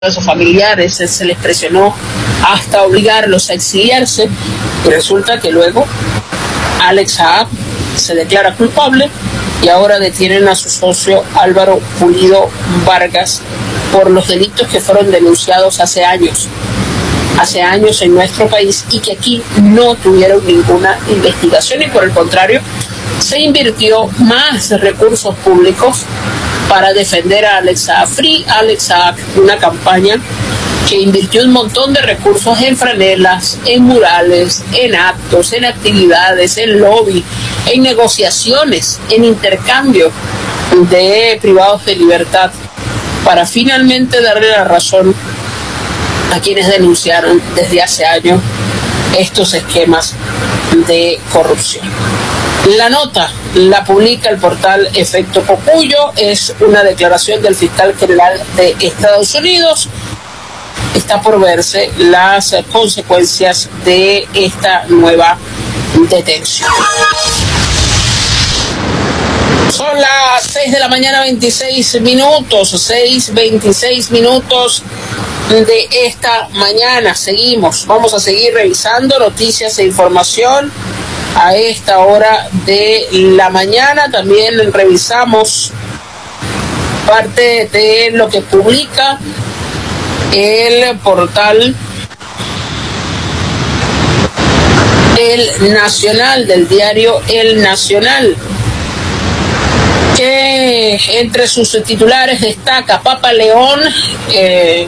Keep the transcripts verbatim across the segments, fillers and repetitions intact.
a sus familiares, se les presionó hasta obligarlos a exiliarse, y resulta que luego Alex Saab se declara culpable y ahora detienen a su socio Álvaro Pulido Vargas por los delitos que fueron denunciados hace años, hace años en nuestro país, y que aquí no tuvieron ninguna investigación, y por el contrario se invirtió más recursos públicos para defender a Alex Saab. Free Alex Saab, una campaña que invirtió un montón de recursos en franelas, en murales, en actos, en actividades, en lobby, en negociaciones, en intercambio de privados de libertad, para finalmente darle la razón a quienes denunciaron desde hace años estos esquemas de corrupción. La nota la publica el portal Efecto Cocuyo, es una declaración del fiscal general de Estados Unidos. Está por verse las consecuencias de esta nueva detención. Son las seis de la mañana, veintiséis minutos, seis veintiséis minutos de esta mañana. Seguimos, vamos a seguir revisando noticias e información a esta hora de la mañana. También revisamos parte de lo que publica el portal El Nacional, del diario El Nacional, que entre sus titulares destaca Papa León, eh,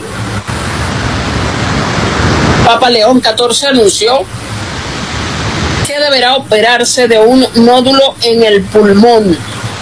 Papa León catorce anunció que deberá operarse de un nódulo en el pulmón.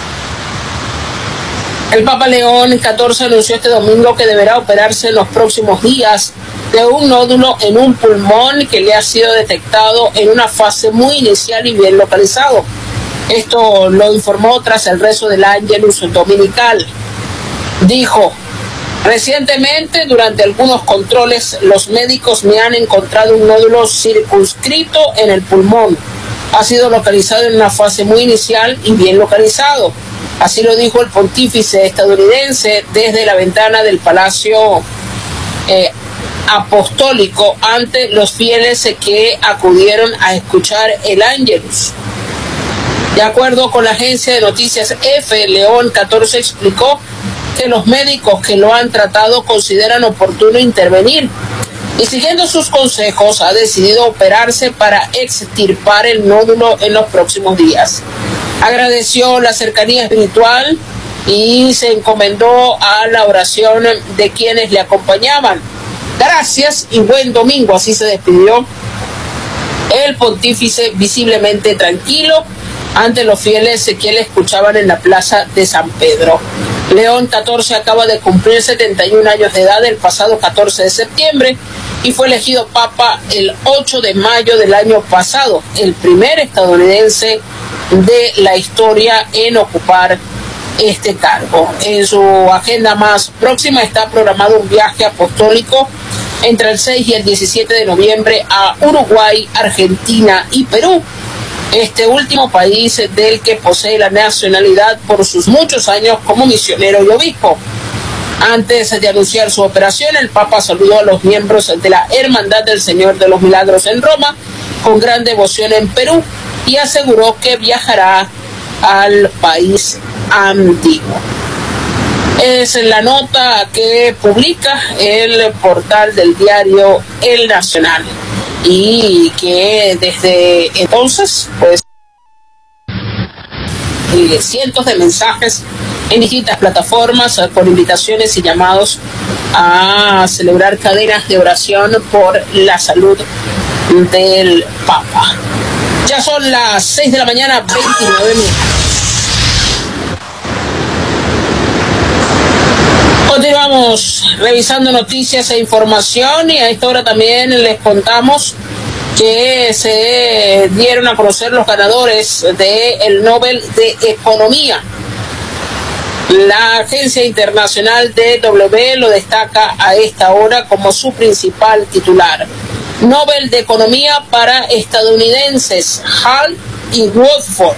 El Papa León catorce anunció este domingo que deberá operarse en los próximos días de un nódulo en un pulmón que le ha sido detectado en una fase muy inicial y bien localizado. Esto lo informó tras el rezo del Ángelus dominical. Dijo: recientemente, durante algunos controles, los médicos me han encontrado un nódulo circunscrito en el pulmón. Ha sido localizado en una fase muy inicial y bien localizado. Así lo dijo el pontífice estadounidense desde la ventana del Palacio eh, Apostólico ante los fieles que acudieron a escuchar el Ángelus. De acuerdo con la agencia de noticias F, León catorce explicó que los médicos que lo han tratado consideran oportuno intervenir y, siguiendo sus consejos, ha decidido operarse para extirpar el nódulo en los próximos días. Agradeció la cercanía espiritual y se encomendó a la oración de quienes le acompañaban. Gracias y buen domingo, así se despidió el pontífice, visiblemente tranquilo ante los fieles que le escuchaban en la plaza de San Pedro. León catorce acaba de cumplir setenta y un años de edad el pasado catorce de septiembre y fue elegido papa el ocho de mayo del año pasado, el primer estadounidense de la historia en ocupar este cargo. En su agenda más próxima está programado un viaje apostólico entre el seis y el diecisiete de noviembre a Uruguay, Argentina y Perú, este último país del que posee la nacionalidad por sus muchos años como misionero y obispo. Antes de anunciar su operación, el Papa saludó a los miembros de la Hermandad del Señor de los Milagros en Roma con gran devoción en Perú y aseguró que viajará al país antiguo. Es la nota que publica el portal del diario El Nacional y que desde entonces, pues, eh, cientos de mensajes en distintas plataformas con invitaciones y llamados a celebrar cadenas de oración por la salud del Papa. Ya son las seis de la mañana, veintinueve minutos. Continuamos revisando noticias e información y a esta hora también les contamos que se dieron a conocer los ganadores del Nobel de Economía. La agencia internacional D W lo destaca a esta hora como su principal titular. Nobel de Economía para estadounidenses, Hall y Woodford.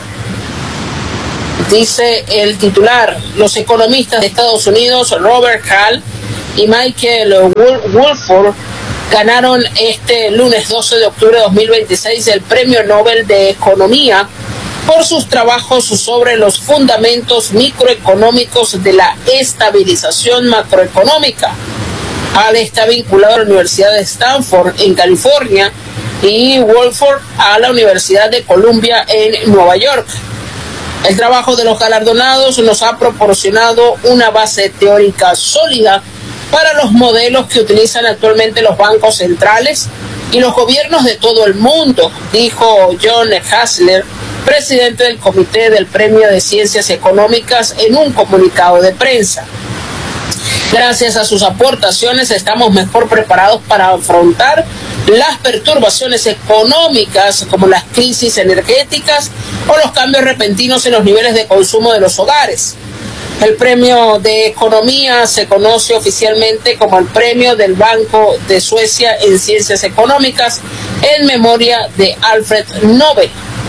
Dice el titular: los economistas de Estados Unidos, Robert Hall y Michael Wolford ganaron este lunes doce de octubre de dos mil veintiséis el Premio Nobel de Economía por sus trabajos sobre los fundamentos microeconómicos de la estabilización macroeconómica. Hall está vinculado a la Universidad de Stanford en California y Wolford a la Universidad de Columbia en Nueva York. El trabajo de los galardonados nos ha proporcionado una base teórica sólida para los modelos que utilizan actualmente los bancos centrales y los gobiernos de todo el mundo, dijo John Hasler, presidente del Comité del Premio de Ciencias Económicas, en un comunicado de prensa. Gracias a sus aportaciones estamos mejor preparados para afrontar las perturbaciones económicas como las crisis energéticas o los cambios repentinos en los niveles de consumo de los hogares. El Premio de Economía se conoce oficialmente como el Premio del Banco de Suecia en Ciencias Económicas en memoria de Alfred Nobel.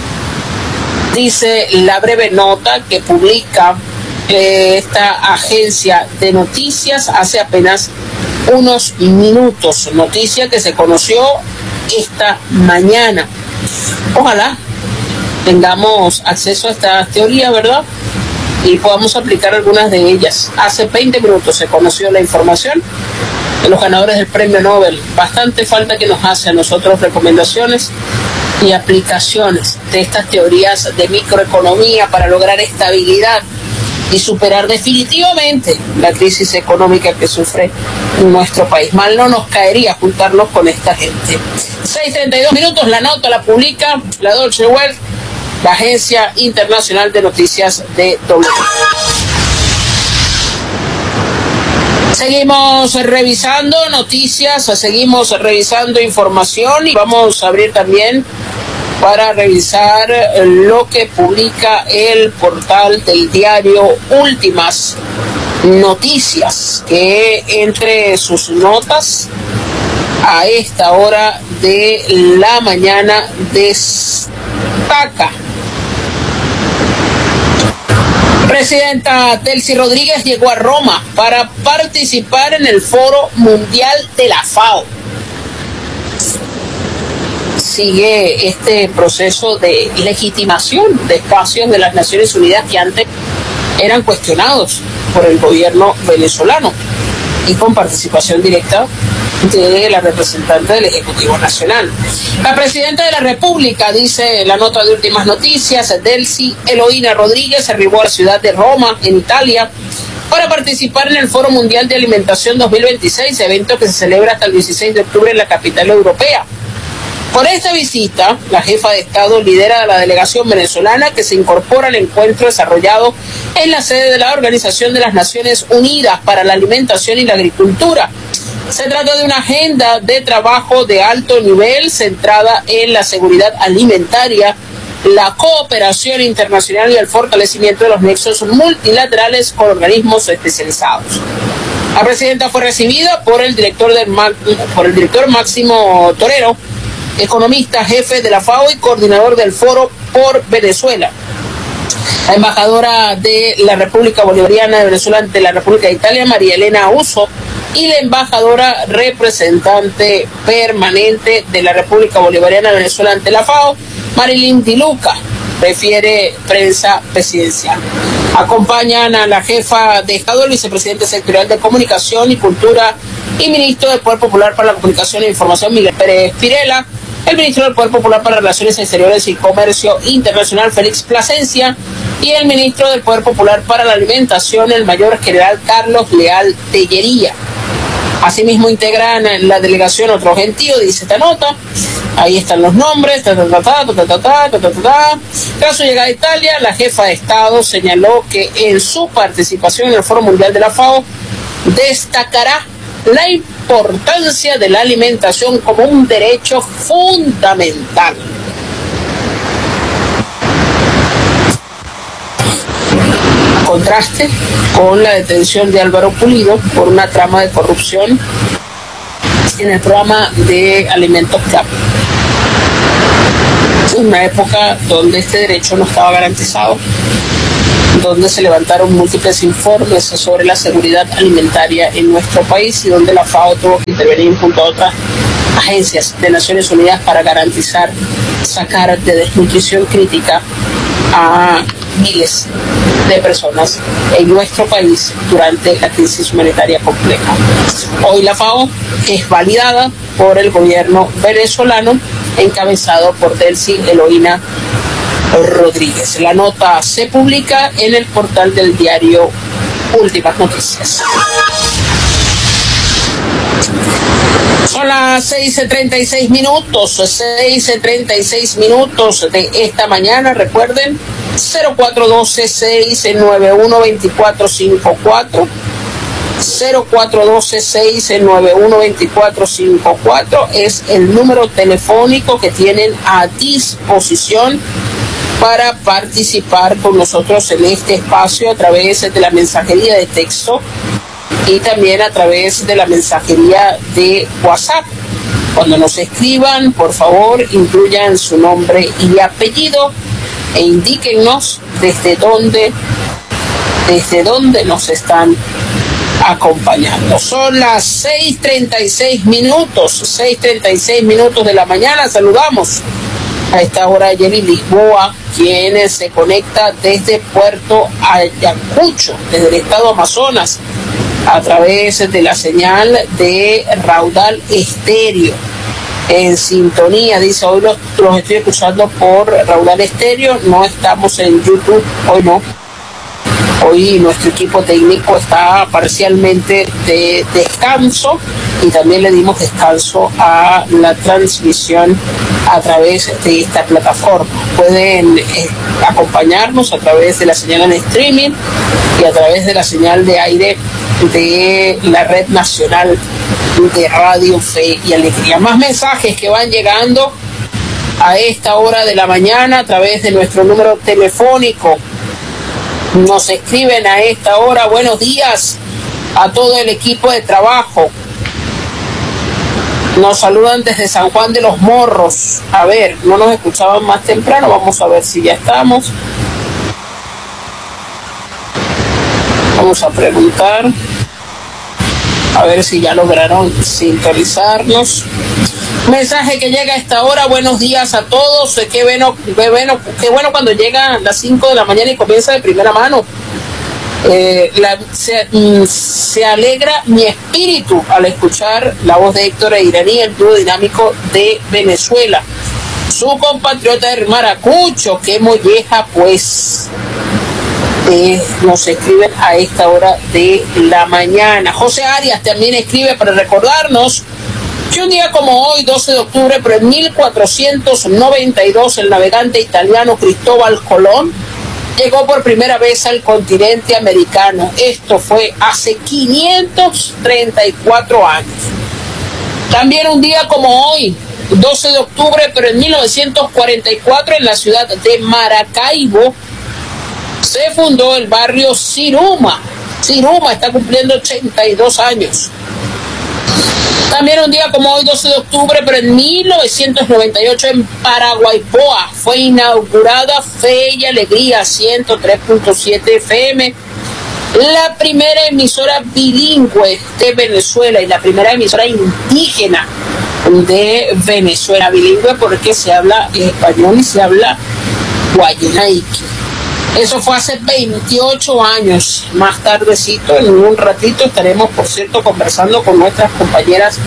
Dice la breve nota que publica eh, esta agencia de noticias hace apenas unos minutos, noticia que se conoció esta mañana. Ojalá tengamos acceso a esta teoría, ¿verdad? Y podamos aplicar algunas de ellas. Hace veinte minutos se conoció la información de los ganadores del Premio Nobel. Bastante falta que nos hace a nosotros recomendaciones y aplicaciones de estas teorías de microeconomía para lograr estabilidad y superar definitivamente la crisis económica que sufre nuestro país. Mal no nos caería juntarnos con esta gente. seis treinta y dos minutos, la nota la publica la Deutsche Welle, la agencia internacional de noticias de W. Seguimos revisando noticias, seguimos revisando información y vamos a abrir también para revisar lo que publica el portal del diario Últimas Noticias, que entre sus notas a esta hora de la mañana destaca: Presidenta Delcy Rodríguez llegó a Roma para participar en el Foro Mundial de la FAO. Sigue este proceso de legitimación de espacios de las Naciones Unidas que antes eran cuestionados por el gobierno venezolano y con participación directa de la representante del Ejecutivo Nacional. La presidenta de la República, dice la nota de Últimas Noticias, Delcy Eloína Rodríguez, arribó a la ciudad de Roma, en Italia, para participar en el Foro Mundial de Alimentación dos mil veintiséis, evento que se celebra hasta el dieciséis de octubre en la capital europea. Por esta visita, la jefa de Estado lidera la delegación venezolana que se incorpora al encuentro desarrollado en la sede de la Organización de las Naciones Unidas para la Alimentación y la Agricultura. Se trata de una agenda de trabajo de alto nivel centrada en la seguridad alimentaria, la cooperación internacional y el fortalecimiento de los nexos multilaterales con organismos especializados. La presidenta fue recibida por el director, del, por el director Máximo Torero, economista, jefe de la FAO y coordinador del Foro por Venezuela. La embajadora de la República Bolivariana de Venezuela ante la República de Italia, María Elena Uso, y la embajadora representante permanente de la República Bolivariana de Venezuela ante la FAO, Marilyn Di Luca, refiere prensa presidencial. Acompañan a la jefa de Estado, el vicepresidente sectorial de Comunicación y Cultura y ministro del Poder Popular para la Comunicación e Información, Miguel Pérez Pirela, el ministro del Poder Popular para Relaciones Exteriores y Comercio Internacional, Félix Plasencia, y el ministro del Poder Popular para la Alimentación, el mayor general Carlos Leal Tellería. Asimismo integran la delegación otro gentío, dice esta nota. Ahí están los nombres. Ta, ta, ta, ta, ta, ta, ta, ta, ta, ta. Tras su llegada a Italia, la jefa de Estado señaló que en su participación en el Foro Mundial de la FAO destacará la importancia de la alimentación como un derecho fundamental. Contraste con la detención de Álvaro Pulido por una trama de corrupción en el programa de Alimentos Club. Una época donde este derecho no estaba garantizado, donde se levantaron múltiples informes sobre la seguridad alimentaria en nuestro país y donde la FAO tuvo que intervenir junto a otras agencias de Naciones Unidas para garantizar sacar de desnutrición crítica a miles de personas en nuestro país durante la crisis humanitaria compleja. Hoy la FAO es validada por el gobierno venezolano encabezado por Delcy Eloína Rodríguez. La nota se publica en el portal del diario Últimas Noticias. Son las seis y treinta y seis minutos, seis y treinta y seis minutos de esta mañana. Recuerden, cero cuatro uno dos, seis nueve uno, dos cuatro cinco cuatro, cero cuatro uno dos, seis nueve uno, dos cuatro cinco cuatro es el número telefónico que tienen a disposición para participar con nosotros en este espacio a través de la mensajería de texto y también a través de la mensajería de WhatsApp. Cuando nos escriban, por favor, incluyan su nombre y apellido e indíquennos desde dónde, desde dónde nos están acompañando. Son las seis treinta y seis minutos, seis treinta y seis minutos de la mañana. Saludamos a esta hora a Jenny Lisboa, quien se conecta desde Puerto Ayacucho, desde el estado Amazonas, a través de la señal de Raudal Estéreo. En sintonía, dice, hoy los, los estoy escuchando por Raudal Estéreo, no estamos en YouTube, hoy no. Hoy nuestro equipo técnico está parcialmente de descanso y también le dimos descanso a la transmisión a través de esta plataforma. Pueden eh, acompañarnos a través de la señal en streaming y a través de la señal de aire de la Red Nacional de Radio Fe y Alegría. Más mensajes que van llegando a esta hora de la mañana a través de nuestro número telefónico. Nos escriben a esta hora: buenos días a todo el equipo de trabajo. Nos saludan desde San Juan de los Morros. A ver, no nos escuchaban más temprano, vamos a ver si ya estamos. Vamos a preguntar, a ver si ya lograron sintonizarnos. Mensaje que llega a esta hora: buenos días a todos. Qué bueno, qué bueno, qué bueno cuando llega a las cinco de la mañana y comienza de primera mano. Eh, la, se, se alegra mi espíritu al escuchar la voz de Héctor e Iraní, el dúo dinámico de Venezuela. Su compatriota de Maracucho, qué molleja pues. Eh, nos escriben a esta hora de la mañana. José Arias también escribe para recordarnos que un día como hoy, doce de octubre, pero en mil cuatrocientos noventa y dos, el navegante italiano Cristóbal Colón llegó por primera vez al continente americano. Esto fue hace quinientos treinta y cuatro años. También un día como hoy, doce de octubre, pero en mil novecientos cuarenta y cuatro, en la ciudad de Maracaibo, se fundó el barrio Siruma. Siruma está cumpliendo ochenta y dos años. También un día como hoy, doce de octubre, pero en mil novecientos noventa y ocho, en Paraguaypoa, fue inaugurada Fe y Alegría ciento tres punto siete F M, la primera emisora bilingüe de Venezuela y la primera emisora indígena de Venezuela. Bilingüe porque se habla español y se habla guayanaique. Eso fue hace veintiocho años. Más tardecito, en un ratito, estaremos, por cierto, conversando con nuestras compañeras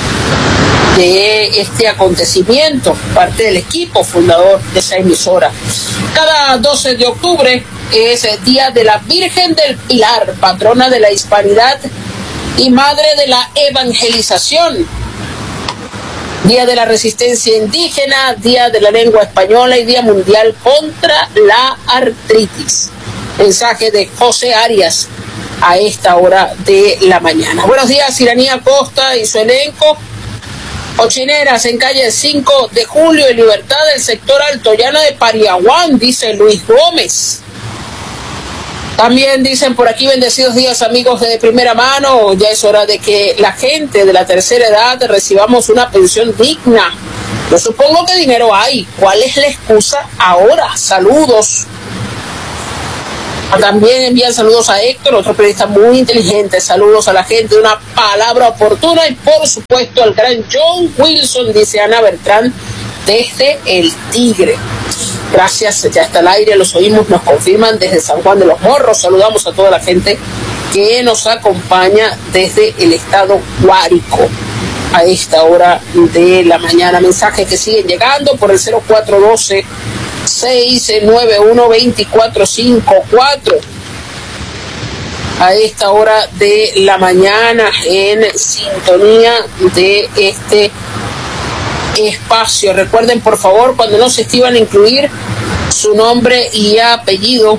de este acontecimiento, parte del equipo fundador de esa emisora. Cada doce de octubre es el Día de la Virgen del Pilar, patrona de la hispanidad y madre de la evangelización. Día de la Resistencia Indígena, Día de la Lengua Española y Día Mundial contra la Artritis. Mensaje de José Arias a esta hora de la mañana. Buenos días, Iraní Acosta y su elenco. Ochineras en calle cinco de julio y Libertad del sector Altoyana de Pariaguán, dice Luis Gómez. También dicen por aquí: bendecidos días, amigos de primera mano. Ya es hora de que la gente de la tercera edad recibamos una pensión digna. Yo supongo que dinero hay. ¿Cuál es la excusa ahora? Saludos. También envían saludos a Héctor, otro periodista muy inteligente. Saludos a la gente de Una Palabra Oportuna y por supuesto al gran John Wilson, dice Ana Bertrán, desde El Tigre. Gracias, ya está al aire, los oímos, nos confirman desde San Juan de los Morros. Saludamos a toda la gente que nos acompaña desde el estado Guárico a esta hora de la mañana. Mensajes que siguen llegando por el cero cuatro uno dos, seis nueve uno, dos cuatro cinco cuatro. A esta hora de la mañana en sintonía de este espacio. Recuerden, por favor, cuando nos escriban, incluir su nombre y apellido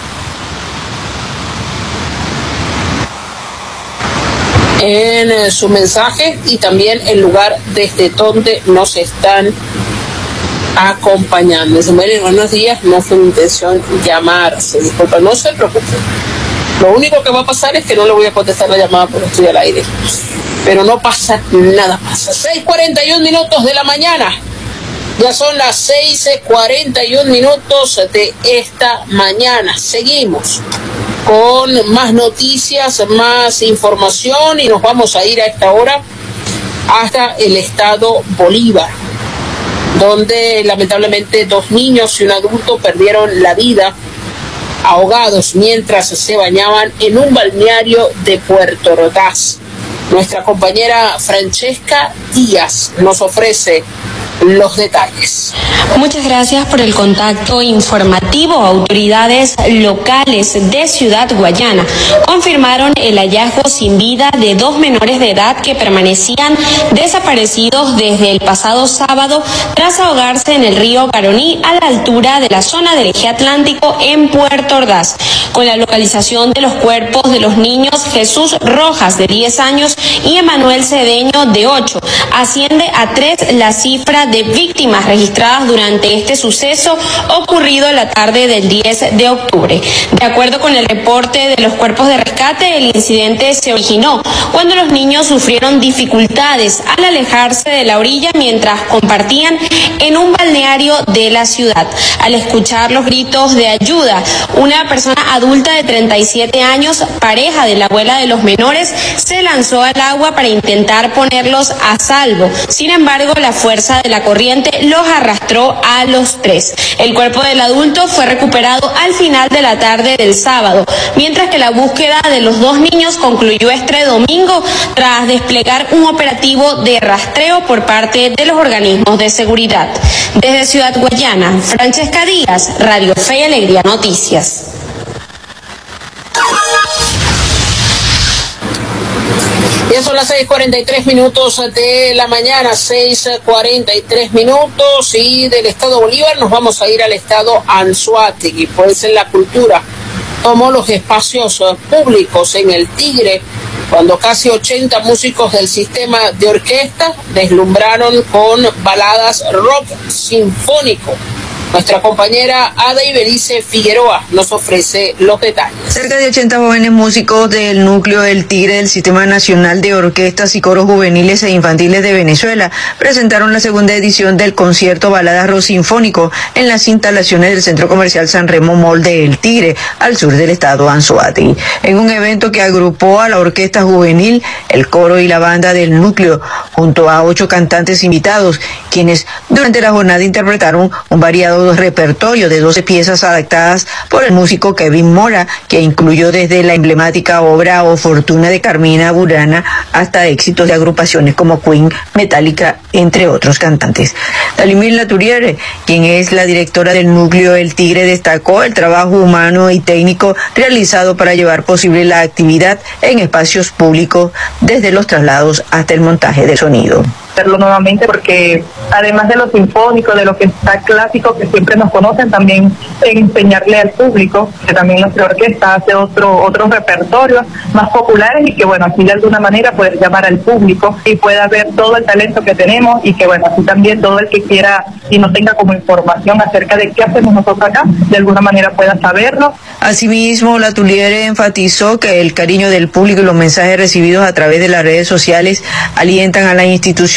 en su mensaje y también el lugar desde donde nos están acompañando. Buenos días, no fue mi intención llamarse, disculpa, no se preocupe. Lo único que va a pasar es que no le voy a contestar la llamada porque estoy al aire. Pero no pasa nada, pasa. seis cuarenta y un minutos de la mañana. Ya son las seis cuarenta y un minutos de esta mañana. Seguimos con más noticias, más información y nos vamos a ir a esta hora hasta el estado Bolívar, donde lamentablemente dos niños y un adulto perdieron la vida ahogados mientras se bañaban en un balneario de Puerto Ordaz. Nuestra compañera Francesca Díaz nos ofrece los detalles. Muchas gracias por el contacto informativo. Autoridades locales de Ciudad Guayana confirmaron el hallazgo sin vida de dos menores de edad que permanecían desaparecidos desde el pasado sábado tras ahogarse en el río Caroní a la altura de la zona del eje atlántico en Puerto Ordaz. Con la localización de los cuerpos de los niños Jesús Rojas, de diez años, y Emanuel Cedeño, de ocho, asciende a tres la cifra de víctimas registradas durante este suceso ocurrido la tarde del diez de octubre. De acuerdo con el reporte de los cuerpos de rescate, el incidente se originó cuando los niños sufrieron dificultades al alejarse de la orilla mientras compartían en un balneario de la ciudad. Al escuchar los gritos de ayuda, una persona adulta de treinta y siete años, pareja de la abuela de los menores, se lanzó al agua para intentar ponerlos a salvo. Sin embargo, la fuerza de la corriente los arrastró a los tres. El cuerpo del adulto fue recuperado al final de la tarde del sábado, mientras que la búsqueda de los dos niños concluyó este domingo tras desplegar un operativo de rastreo por parte de los organismos de seguridad. Desde Ciudad Guayana, Francesca Díaz, Radio Fe y Alegría Noticias. Ya son las seis cuarenta y tres minutos de la mañana, seis cuarenta y tres minutos, y del estado Bolívar nos vamos a ir al estado Anzoátegui, pues en la cultura tomó los espacios públicos en El Tigre, cuando casi ochenta músicos del sistema de orquesta deslumbraron con baladas rock sinfónico. Nuestra compañera Ada Iberice Figueroa nos ofrece los detalles. Cerca de ochenta jóvenes músicos del núcleo del Tigre del Sistema Nacional de Orquestas y Coros Juveniles e Infantiles de Venezuela presentaron la segunda edición del concierto Baladas Rock Sinfónico en las instalaciones del Centro Comercial San Remo Mall de El Tigre, al sur del estado Anzoátegui, en un evento que agrupó a la orquesta juvenil, el coro y la banda del núcleo, junto a ocho cantantes invitados, quienes durante la jornada interpretaron un variado repertorio de doce piezas adaptadas por el músico Kevin Mora, que incluyó desde la emblemática obra O Fortuna de Carmina Burana hasta éxitos de agrupaciones como Queen, Metallica, entre otros cantantes. Dalimir Laturiere, quien es la directora del núcleo El Tigre, destacó el trabajo humano y técnico realizado para llevar posible la actividad en espacios públicos, desde los traslados hasta el montaje del sonido. Hacerlo nuevamente porque además de lo sinfónico, de lo que está clásico, que siempre nos conocen, también enseñarle al público que también nuestra orquesta hace otro, otros repertorios más populares y que bueno, así de alguna manera poder llamar al público y pueda ver todo el talento que tenemos y que bueno, así también todo el que quiera y no tenga como información acerca de qué hacemos nosotros acá, de alguna manera pueda saberlo. Asimismo, Laturiere enfatizó que el cariño del público y los mensajes recibidos a través de las redes sociales alientan a la institución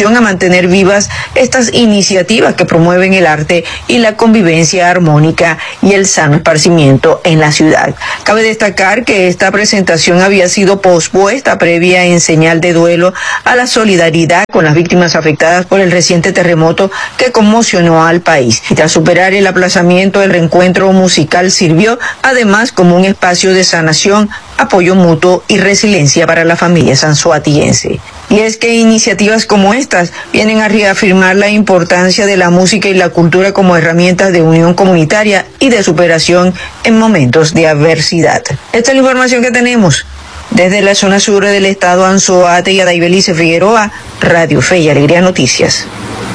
invitación a mantener vivas estas iniciativas que promueven el arte y la convivencia armónica y el sano esparcimiento en la ciudad. Cabe destacar que esta presentación había sido pospuesta previa en señal de duelo a la solidaridad con las víctimas afectadas por el reciente terremoto que conmocionó al país. Y tras superar el aplazamiento, el reencuentro musical sirvió además como un espacio de sanación, apoyo mutuo y resiliencia para la familia sanzoatiense. Y es que iniciativas como estas vienen a reafirmar la importancia de la música y la cultura como herramientas de unión comunitaria y de superación en momentos de adversidad. Esta es la información que tenemos. Desde la zona sur del estado Anzoátegui y Adaibelice Figueroa, Radio Fe y Alegría Noticias.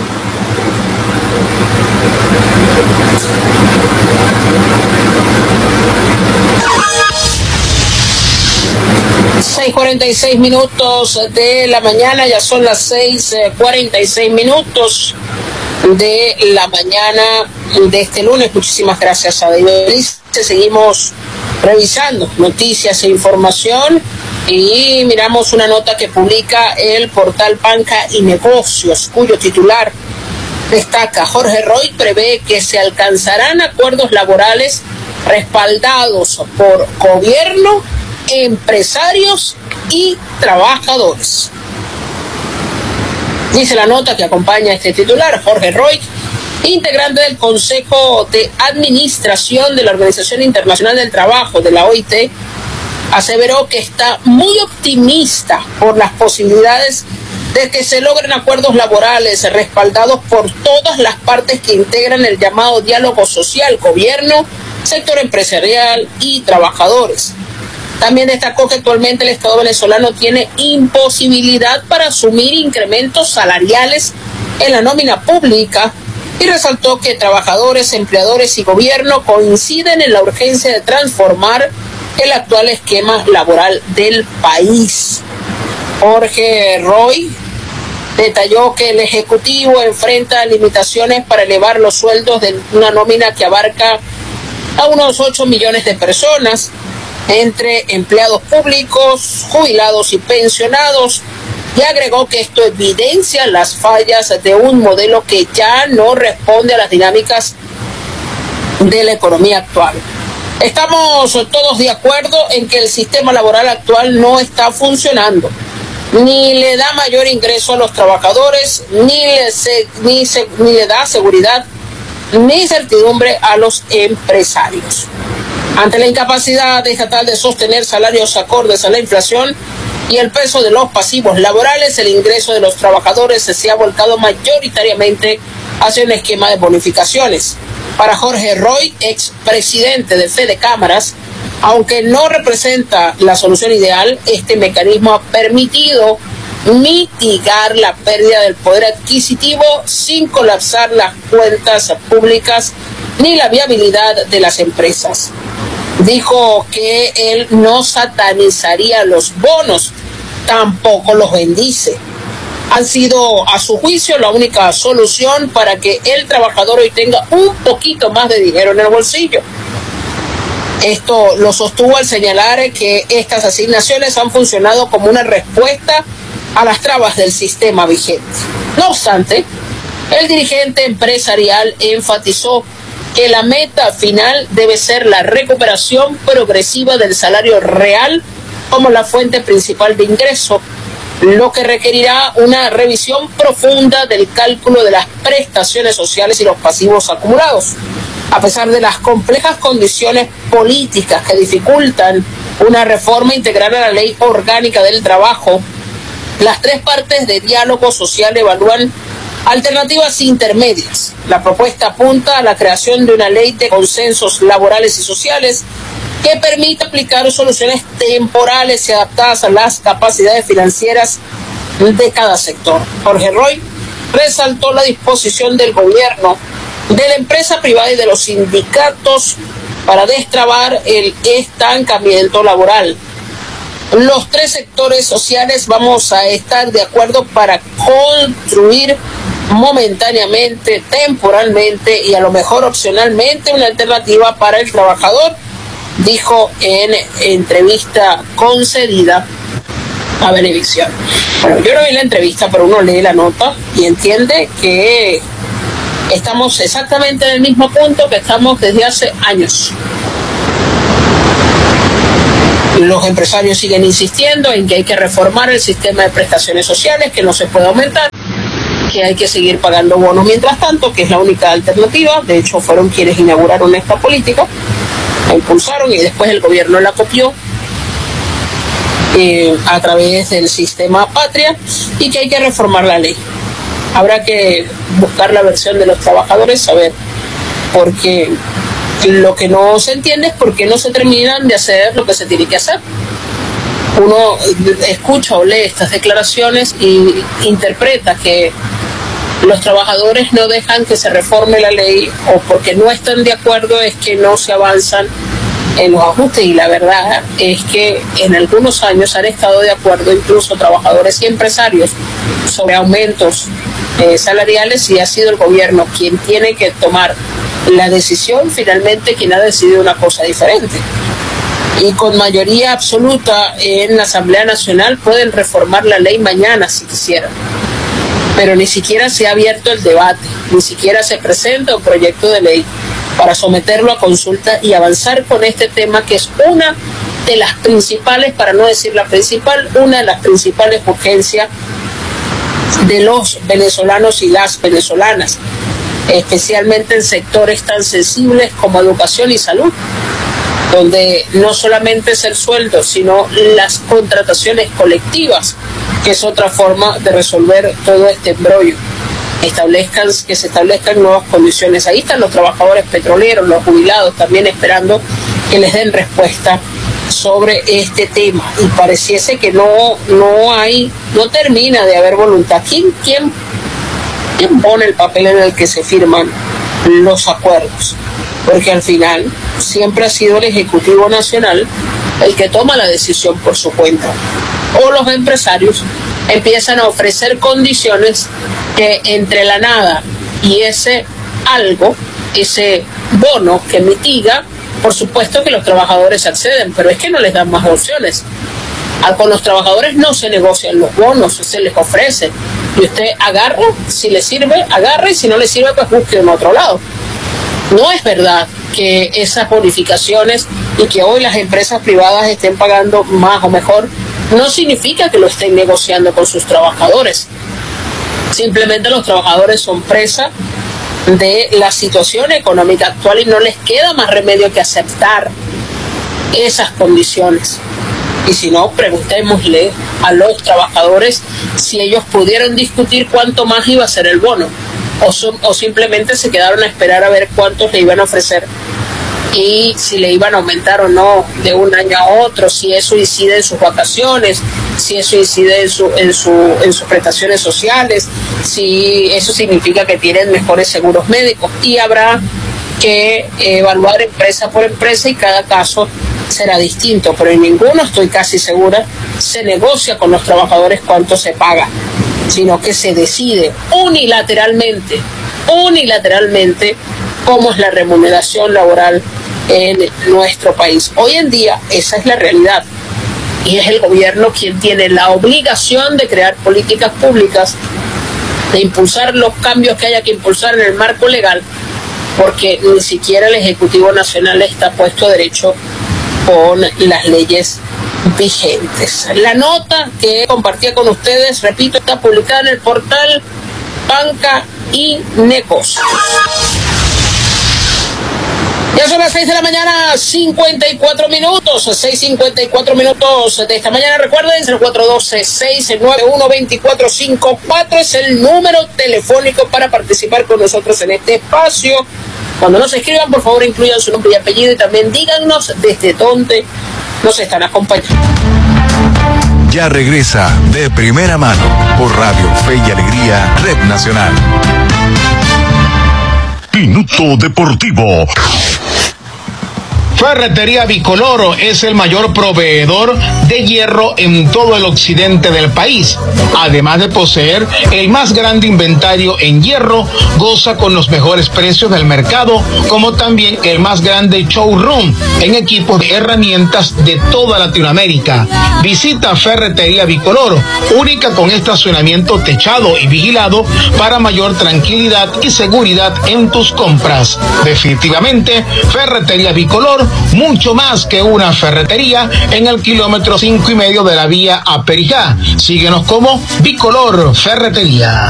seis cuarenta y seis minutos de la mañana, ya son las seis cuarenta y seis minutos de la mañana de este lunes. Muchísimas gracias a Adaibelice. Seguimos revisando noticias e información y miramos una nota que publica el portal Banca y Negocios, cuyo titular destaca: Jorge Roig prevé que se alcanzarán acuerdos laborales respaldados por gobierno, empresarios y trabajadores. Dice la nota que acompaña este titular: Jorge Roig, integrante del Consejo de Administración de la Organización Internacional del Trabajo, de la O I T, aseveró que está muy optimista por las posibilidades de que se logren acuerdos laborales respaldados por todas las partes que integran el llamado diálogo social, gobierno, sector empresarial y trabajadores. También destacó que actualmente el Estado venezolano tiene imposibilidad para asumir incrementos salariales en la nómina pública y resaltó que trabajadores, empleadores y gobierno coinciden en la urgencia de transformar el actual esquema laboral del país. Jorge Roig detalló que el Ejecutivo enfrenta limitaciones para elevar los sueldos de una nómina que abarca a unos ocho millones de personas, entre empleados públicos, jubilados y pensionados, y agregó que esto evidencia las fallas de un modelo que ya no responde a las dinámicas de la economía actual. Estamos todos de acuerdo en que el sistema laboral actual no está funcionando, ni le da mayor ingreso a los trabajadores, ni le, se, ni, se, ni le da seguridad ni certidumbre a los empresarios. Ante la incapacidad estatal de sostener salarios acordes a la inflación y el peso de los pasivos laborales, el ingreso de los trabajadores se ha volcado mayoritariamente hacia un esquema de bonificaciones. Para Jorge Roig, expresidente de Fede Cámaras, aunque no representa la solución ideal, este mecanismo ha permitido mitigar la pérdida del poder adquisitivo sin colapsar las cuentas públicas ni la viabilidad de las empresas. Dijo que él no satanizaría los bonos, tampoco los bendice. Han sido, a su juicio, la única solución para que el trabajador hoy tenga un poquito más de dinero en el bolsillo. Esto lo sostuvo al señalar que estas asignaciones han funcionado como una respuesta a las trabas del sistema vigente. No obstante, el dirigente empresarial enfatizó que la meta final debe ser la recuperación progresiva del salario real como la fuente principal de ingreso, lo que requerirá una revisión profunda del cálculo de las prestaciones sociales y los pasivos acumulados. A pesar de las complejas condiciones políticas que dificultan una reforma integral a la ley orgánica del trabajo, las tres partes de diálogo social evalúan alternativas intermedias. La propuesta apunta a la creación de una ley de consensos laborales y sociales que permita aplicar soluciones temporales y adaptadas a las capacidades financieras de cada sector. Jorge Roig resaltó la disposición del gobierno, de la empresa privada y de los sindicatos para destrabar el estancamiento laboral. Los tres sectores sociales vamos a estar de acuerdo para construir momentáneamente, temporalmente y a lo mejor opcionalmente una alternativa para el trabajador, dijo en entrevista concedida a Venevisión. Bueno, yo no vi la entrevista, pero uno lee la nota y entiende que estamos exactamente en el mismo punto que estamos desde hace años. Los empresarios siguen insistiendo en que hay que reformar el sistema de prestaciones sociales, que no se puede aumentar, que hay que seguir pagando bonos mientras tanto, que es la única alternativa. De hecho, fueron quienes inauguraron esta política, la impulsaron y después el gobierno la copió eh, a través del sistema Patria, y que hay que reformar la ley. Habrá que buscar la versión de los trabajadores, saber por qué. Lo que no se entiende es por qué no se terminan de hacer lo que se tiene que hacer. Uno escucha o lee estas declaraciones y interpreta que los trabajadores no dejan que se reforme la ley, o porque no están de acuerdo es que no se avanzan en los ajustes, y la verdad es que en algunos años han estado de acuerdo incluso trabajadores y empresarios sobre aumentos eh, salariales, y ha sido el gobierno quien tiene que tomar la decisión, finalmente quien ha decidido una cosa diferente. Y con mayoría absoluta en la Asamblea Nacional pueden reformar la ley mañana si quisieran, pero ni siquiera se ha abierto el debate, ni siquiera se presenta un proyecto de ley para someterlo a consulta y avanzar con este tema, que es una de las principales, para no decir la principal, una de las principales urgencias de los venezolanos y las venezolanas, especialmente en sectores tan sensibles como educación y salud, donde no solamente es el sueldo, sino las contrataciones colectivas, que es otra forma de resolver todo este embrollo. Establezcan, que se establezcan nuevas condiciones. Ahí están los trabajadores petroleros, los jubilados, también esperando que les den respuesta sobre este tema, y pareciese que no, no hay, no termina de haber voluntad. ¿Quién, quién ¿Quién pone el papel en el que se firman los acuerdos? Porque al final siempre ha sido el Ejecutivo Nacional el que toma la decisión por su cuenta. O los empresarios empiezan a ofrecer condiciones que entre la nada y ese algo, ese bono que mitiga, por supuesto que los trabajadores acceden, pero es que no les dan más opciones. Con los trabajadores no se negocian los bonos, se les ofrece. Y usted agarra, si le sirve, agarra, y si no le sirve, pues busque en otro lado. No es verdad que esas bonificaciones y que hoy las empresas privadas estén pagando más o mejor, no significa que lo estén negociando con sus trabajadores. Simplemente los trabajadores son presa de la situación económica actual y no les queda más remedio que aceptar esas condiciones. Y si no, preguntémosle a los trabajadores si ellos pudieron discutir cuánto más iba a ser el bono, o, son, o simplemente se quedaron a esperar a ver cuántos le iban a ofrecer y si le iban a aumentar o no de un año a otro, si eso incide en sus vacaciones, si eso incide en, su, en, su, en sus prestaciones sociales, si eso significa que tienen mejores seguros médicos. Y habrá que evaluar empresa por empresa, y cada caso será distinto, pero en ninguno, estoy casi segura, se negocia con los trabajadores cuánto se paga, sino que se decide unilateralmente, unilateralmente cómo es la remuneración laboral en nuestro país. Hoy en día esa es la realidad, y es el gobierno quien tiene la obligación de crear políticas públicas, de impulsar los cambios que haya que impulsar en el marco legal, porque ni siquiera el Ejecutivo Nacional está puesto derecho con las leyes vigentes. La nota que compartía con ustedes, repito, está publicada en el portal Banca y Negocios. Ya son las seis de la mañana, cincuenta y cuatro minutos, seis cincuenta y cuatro minutos de esta mañana. Recuerden, cero cuatro uno dos, seis nueve uno, dos cuatro cinco cuatro es el número telefónico para participar con nosotros en este espacio. Cuando nos escriban, por favor, incluyan su nombre y apellido, y también díganos desde dónde nos están acompañando. Ya regresa De Primera Mano por Radio Fe y Alegría, Red Nacional. Minuto Deportivo. Ferretería Bicoloro es el mayor proveedor de hierro en todo el occidente del país. Además de poseer el más grande inventario en hierro, goza con los mejores precios del mercado, como también el más grande showroom en equipos de herramientas de toda Latinoamérica. Visita Ferretería Bicoloro, única con estacionamiento techado y vigilado para mayor tranquilidad y seguridad en tus compras. Definitivamente, Ferretería Bicolor, mucho más que una ferretería, en el kilómetro cinco y medio de la vía a Perijá. Síguenos como Bicolor Ferretería.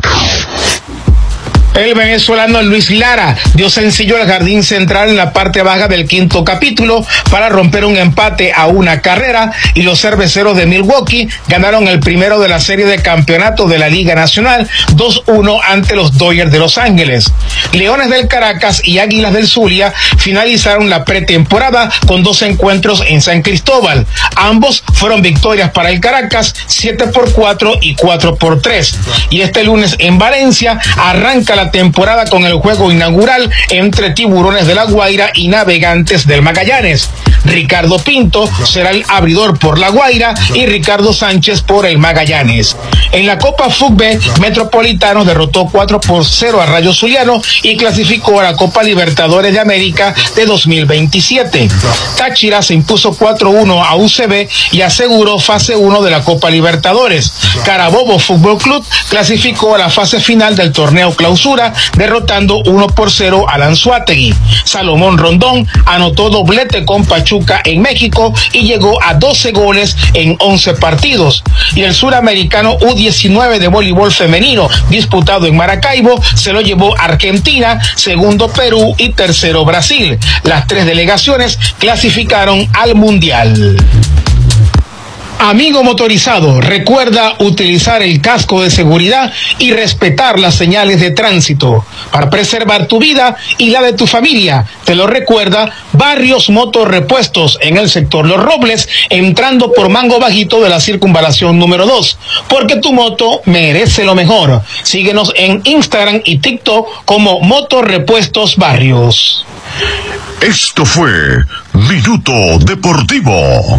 El venezolano Luis Lara dio sencillo al Jardín Central en la parte baja del quinto capítulo para romper un empate a una carrera, y los cerveceros de Milwaukee ganaron el primero de la serie de campeonato de la Liga Nacional dos uno ante los Dodgers de Los Ángeles. Leones del Caracas y Águilas del Zulia finalizaron la pretemporada con dos encuentros en San Cristóbal. Ambos fueron victorias para el Caracas, siete por cuatro y cuatro por tres. Y este lunes en Valencia arranca la temporada con el juego inaugural entre Tiburones de La Guaira y Navegantes del Magallanes. Ricardo Pinto será el abridor por La Guaira y Ricardo Sánchez por el Magallanes. En la Copa Fútbol, Metropolitano derrotó cuatro por cero a Rayo Zuliano y clasificó a la Copa Libertadores de América de dos mil veintisiete. Táchira se impuso cuatro uno a U C B y aseguró fase uno de la Copa Libertadores. Carabobo Fútbol Club clasificó a la fase final del torneo Clausura, derrotando uno por cero al Anzoátegui. Salomón Rondón anotó doblete con Pachuca en México y llegó a doce goles en once partidos. Y el suramericano U diecinueve de voleibol femenino, disputado en Maracaibo, se lo llevó Argentina, segundo Perú y tercero Brasil. Las tres delegaciones clasificaron al Mundial. Amigo motorizado, recuerda utilizar el casco de seguridad y respetar las señales de tránsito para preservar tu vida y la de tu familia. Te lo recuerda Barrios Motorrepuestos en el sector Los Robles, entrando por Mango Bajito de la circunvalación número dos, porque tu moto merece lo mejor. Síguenos en Instagram y TikTok como Motorrepuestos Barrios. Esto fue Minuto Deportivo.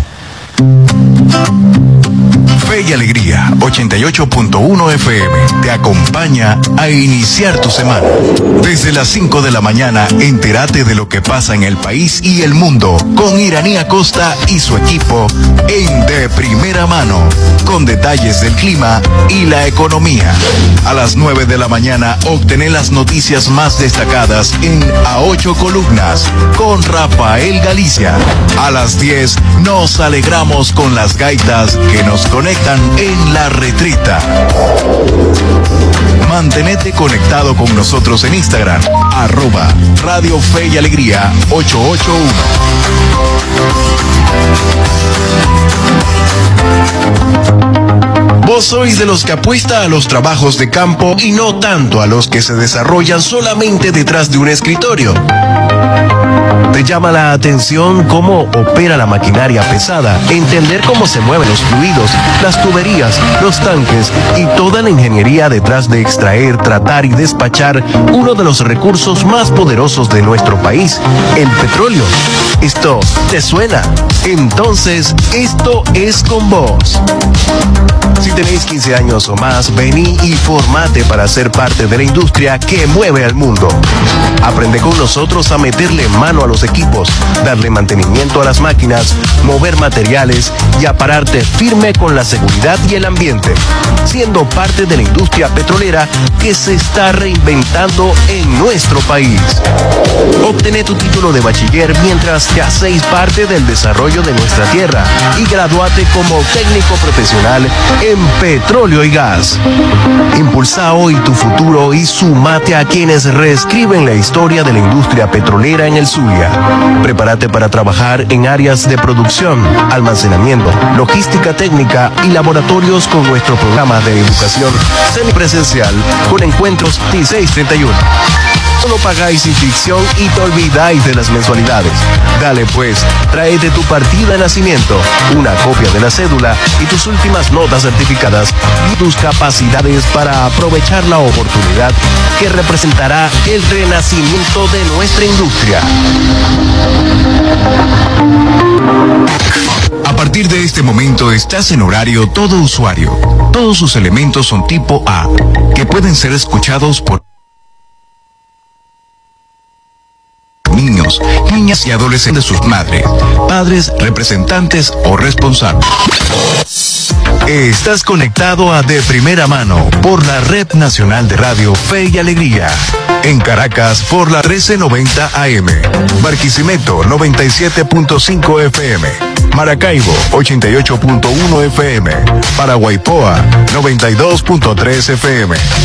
Fe y Alegría ochenta y ocho punto uno F M te acompaña a iniciar tu semana. Desde las cinco de la mañana, entérate de lo que pasa en el país y el mundo con Iraní Acosta y su equipo en De Primera Mano, con detalles del clima y la economía. A las nueve de la mañana, obtener las noticias más destacadas en A Ocho Columnas con Rafael Galicia. A las diez, nos alegramos con las gaitas que nos conectan en La Retrita. Mantenete conectado con nosotros en Instagram, arroba Radio Fe y Alegría ocho ocho uno. Vos sois de los que apuesta a los trabajos de campo y no tanto a los que se desarrollan solamente detrás de un escritorio. ¿Te llama la atención cómo opera la maquinaria pesada? Entender cómo se mueven los fluidos, las tuberías, los tanques y toda la ingeniería detrás de extraer, tratar y despachar uno de los recursos más poderosos de nuestro país, el petróleo. ¿Esto te suena? Entonces, esto es con vos. Si tenéis quince años o más, vení y formate para ser parte de la industria que mueve al mundo. Aprende con nosotros a meterle mano a los equipos, darle mantenimiento a las máquinas, mover materiales y a pararte firme con la seguridad y el ambiente, siendo parte de la industria petrolera que se está reinventando en nuestro país. Obtené tu título de bachiller mientras que hacéis parte del desarrollo de nuestra tierra y graduate como técnico profesional en petróleo y gas. Impulsa hoy tu futuro y sumate a quienes reescriben la historia de la industria petrolera en el Zulia. Prepárate para trabajar en áreas de producción, almacenamiento, logística técnica y laboratorios con nuestro programa de educación semipresencial con encuentros dieciséis treinta y uno. Solo pagáis inscripción y te olvidáis de las mensualidades. Dale pues, tráete tu partida de nacimiento, una copia de la cédula y tus últimas notas certificadas y tus capacidades para aprovechar la oportunidad que representará el renacimiento de nuestra industria. A partir de este momento estás en horario todo usuario. Todos sus elementos son tipo A, que pueden ser escuchados por niños, niñas y adolescentes de sus madres, padres, representantes o responsables. Estás conectado a De Primera Mano por la Red Nacional de Radio Fe y Alegría. En Caracas por la trece noventa A M, Barquisimeto noventa y siete punto cinco F M, Maracaibo ochenta y ocho punto uno F M, Paraguaypoa noventa y dos punto tres F M.